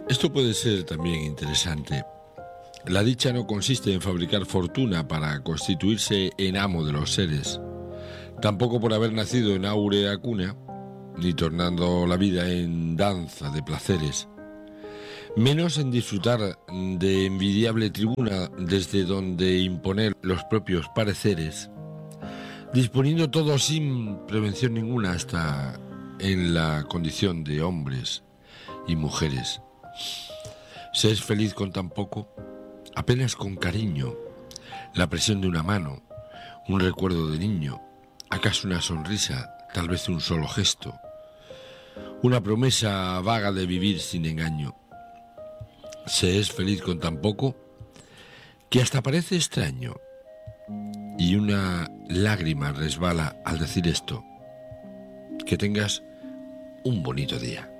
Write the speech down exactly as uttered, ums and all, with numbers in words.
Esto puede ser también interesante. La dicha no consiste en fabricar fortuna para constituirse en amo de los seres, tampoco por haber nacido en áurea cuna, ni tornando la vida en danza de placeres, menos en disfrutar de envidiable tribuna desde donde imponer los propios pareceres, disponiendo todo sin prevención ninguna hasta en la condición de hombres y mujeres. Se es feliz con tan poco, apenas con cariño, la presión de una mano, un recuerdo de niño, acaso una sonrisa, tal vez un solo gesto, una promesa vaga de vivir sin engaño. Se es feliz con tan poco que hasta parece extraño, y una lágrima resbala al decir esto. Que tengas un bonito día.